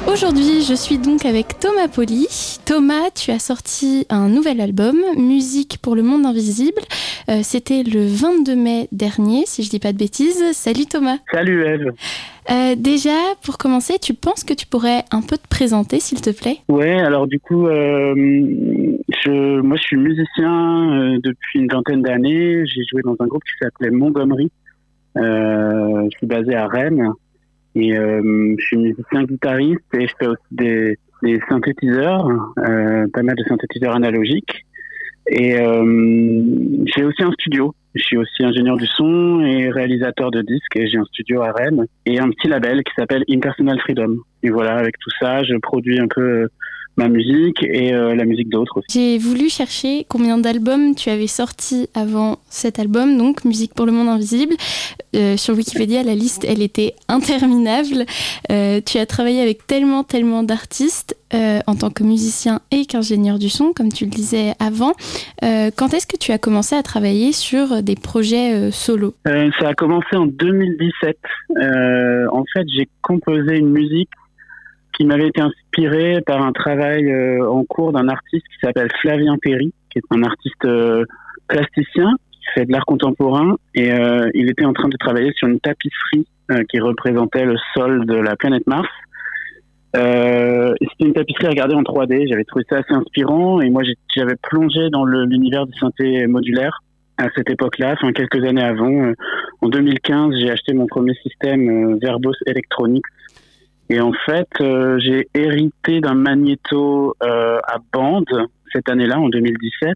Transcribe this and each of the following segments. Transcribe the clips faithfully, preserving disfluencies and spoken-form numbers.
Aujourd'hui, je suis donc avec Thomas Poli. Thomas, tu as sorti un nouvel album, Musique pour le monde invisible. Euh, c'était le vingt-deux mai dernier, si je dis pas de bêtises. Salut Thomas. Salut Eve. Euh, déjà, pour commencer, tu penses que tu pourrais un peu te présenter, s'il te plaît ? Ouais, alors du coup, euh, je, moi je suis musicien euh, depuis une vingtaine d'années. J'ai joué dans un groupe qui s'appelait Montgomery. Euh, je suis basé à Rennes et euh, je suis musicien guitariste et je fais aussi des, des synthétiseurs, euh, pas mal de synthétiseurs analogiques. Et euh, j'ai aussi un studio. Je suis aussi ingénieur du son et réalisateur de disques et j'ai un studio à Rennes et un petit label qui s'appelle Impersonal Freedom. Et voilà, avec tout ça, je produis un peu ma musique et euh, la musique d'autres aussi. J'ai voulu chercher combien d'albums tu avais sortis avant cet album, donc Musique pour le monde invisible. Euh, sur Wikipédia, la liste, elle était interminable. Euh, tu as travaillé avec tellement, tellement d'artistes euh, en tant que musicien et qu'ingénieur du son, comme tu le disais avant. Euh, quand est-ce que tu as commencé à travailler sur des projets euh, solo ? euh, Ça a commencé en deux mille dix-sept. Euh, en fait, j'ai composé une musique qui m'avait été inspirée par un travail euh, en cours d'un artiste qui s'appelle Flavien Perry, qui est un artiste euh, plasticien qui fait de l'art contemporain et euh, il était en train de travailler sur une tapisserie euh, qui représentait le sol de la planète Mars. Euh, c'était une tapisserie à regarder en trois D, j'avais trouvé ça assez inspirant et moi j'ai, j'avais plongé dans le, l'univers du synthé modulaire à cette époque-là, enfin quelques années avant. Euh, en deux mille quinze, j'ai acheté mon premier système euh, Verbos Electronics. Et en fait, euh, j'ai hérité d'un magnéto euh, à bande cette année-là, en deux mille dix-sept,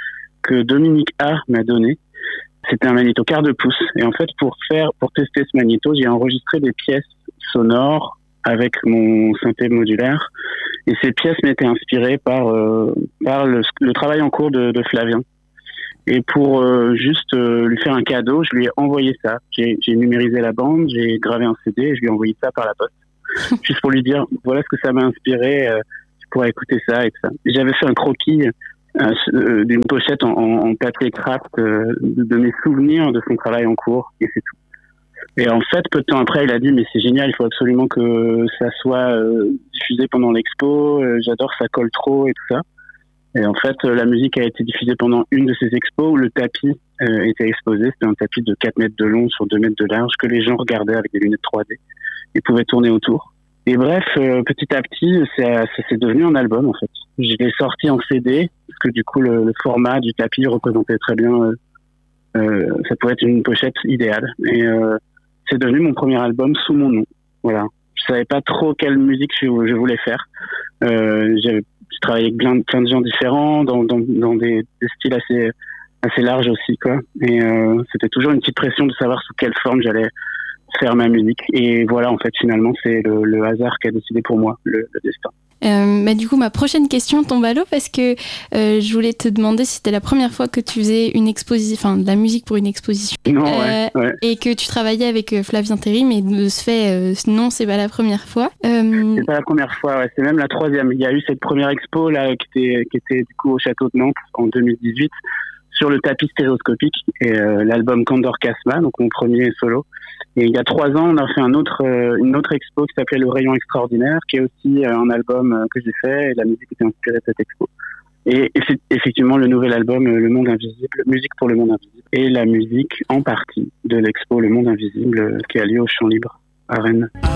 que Dominique A m'a donné. C'était un magnéto quart de pouce. Et en fait, pour faire, pour tester ce magnéto, j'ai enregistré des pièces sonores avec mon synthé modulaire. Et ces pièces m'étaient inspirées par euh, par le, le travail en cours de, de Flavien. Et pour euh, juste euh, lui faire un cadeau, je lui ai envoyé ça. J'ai, j'ai numérisé la bande, j'ai gravé un C D et je lui ai envoyé ça par la poste. Juste pour lui dire, voilà ce que ça m'a inspiré, euh, tu pourrais écouter ça et tout ça. J'avais fait un croquis euh, d'une pochette en, en, en papier craft euh, de mes souvenirs de son travail en cours, et c'est tout. Et en fait, peu de temps après, il a dit, mais c'est génial, il faut absolument que ça soit euh, diffusé pendant l'expo, euh, j'adore, ça colle trop et tout ça. Et en fait, euh, la musique a été diffusée pendant une de ces expos où le tapis euh, était exposé. C'était un tapis de quatre mètres de long sur deux mètres de large que les gens regardaient avec des lunettes trois D. Ils pouvaient tourner autour. Et bref, euh, petit à petit, c'est, c'est, c'est devenu un album en fait. Je l'ai sorti en C D parce que du coup, le, le format du tapis représentait très bien. Euh, euh, ça pouvait être une pochette idéale. Et euh, c'est devenu mon premier album sous mon nom. Voilà. Je savais pas trop quelle musique je, je voulais faire. Euh, j'avais J'ai travaillé avec plein, plein de gens différents, dans, dans, dans des, des styles assez, assez larges aussi, quoi. Et euh, c'était toujours une petite pression de savoir sous quelle forme j'allais faire ma musique. Et voilà, en fait, finalement, c'est le, le hasard qui a décidé pour moi, le, le destin. Euh, bah du coup, ma prochaine question tombe à l'eau parce que euh, je voulais te demander si c'était la première fois que tu faisais une exposition, enfin de la musique pour une exposition, non, euh, ouais, ouais. et que tu travaillais avec Flavien Perry, mais de ce fait, euh, non, c'est pas la première fois. Euh... C'est pas la première fois, ouais, c'est même la troisième. Il y a eu cette première expo là qui était, qui était du coup au château de Nantes en deux mille dix-huit sur le tapis stéréoscopique et euh, l'album Candor Casma, donc mon premier solo. Et il y a trois ans, on a fait un autre, euh, une autre expo qui s'appelait Le Rayon Extraordinaire, qui est aussi euh, un album euh, que j'ai fait, et la musique était inspirée de cette expo. Et, et c'est effectivement le nouvel album euh, Le Monde Invisible, Musique pour le Monde Invisible, et la musique en partie de l'expo Le Monde Invisible euh, qui a lieu au Champ Libre à Rennes.